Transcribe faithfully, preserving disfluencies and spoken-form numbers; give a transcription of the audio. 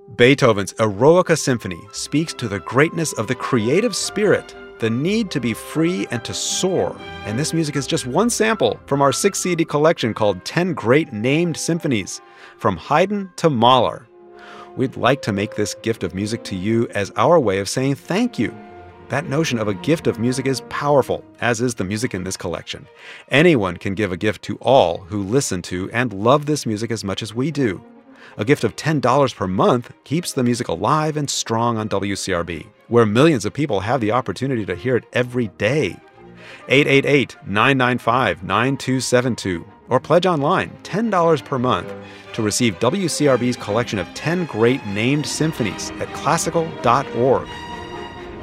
Beethoven's Eroica Symphony speaks to the greatness of the creative spirit, the need to be free and to soar. And this music is just one sample from our six C D collection called ten Great Named Symphonies, from Haydn to Mahler. We'd like to make this gift of music to you as our way of saying thank you. That notion of a gift of music is powerful, as is the music in this collection. Anyone can give a gift to all who listen to and love this music as much as we do. A gift of ten dollars per month keeps the music alive and strong on W C R B, where millions of people have the opportunity to hear it every day. eight eight eight, nine nine five, nine two seven two or pledge online ten dollars per month to receive W C R B's collection of ten Great Named Symphonies at classical dot org.